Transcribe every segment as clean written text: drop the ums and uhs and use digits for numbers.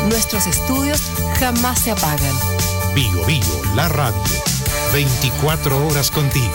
Nuestros estudios jamás se apagan. Bio Bio, la radio. 24 horas contigo.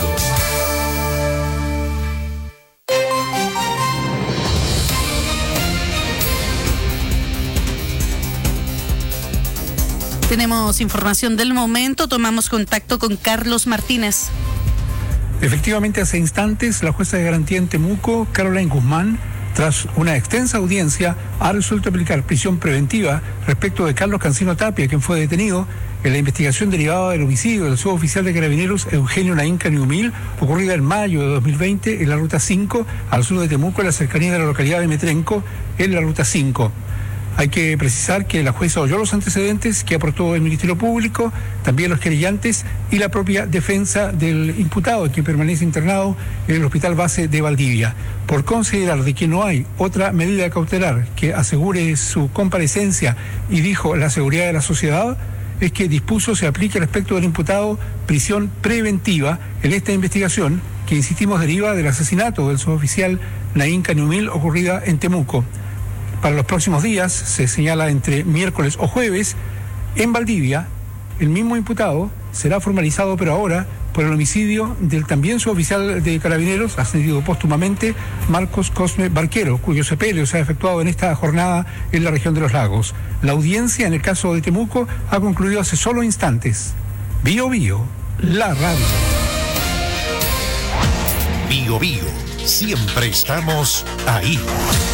Tenemos información del momento, tomamos contacto con Carlos Martínez. Efectivamente, hace instantes, la jueza de garantía en Temuco, Caroline Guzmán, tras una extensa audiencia, ha resuelto aplicar prisión preventiva respecto de Carlos Cancino Tapia, quien fue detenido en la investigación derivada del homicidio del suboficial de Carabineros Eugenio Naín Caniumil, ocurrida en mayo de 2020 en la Ruta 5, al sur de Temuco, en la cercanía de la localidad de Metrenco, en la Ruta 5. Hay que precisar que la jueza oyó los antecedentes que aportó el Ministerio Público, también los querellantes y la propia defensa del imputado, quien permanece internado en el Hospital Base de Valdivia. Por considerar de que no hay otra medida cautelar que asegure su comparecencia y dijo la seguridad de la sociedad, es que dispuso se aplique respecto del imputado prisión preventiva en esta investigación que, insistimos, deriva del asesinato del suboficial Naín Caniumil ocurrida en Temuco. Para los próximos días, se señala entre miércoles o jueves, en Valdivia, el mismo imputado será formalizado, pero ahora, por el homicidio del también suboficial de Carabineros, ascendido póstumamente, Marcos Cosme Barquero, cuyo sepelio se ha efectuado en esta jornada en la región de los Lagos. La audiencia en el caso de Temuco ha concluido hace solo instantes. Bio Bio, la radio. Bio Bio, siempre estamos ahí.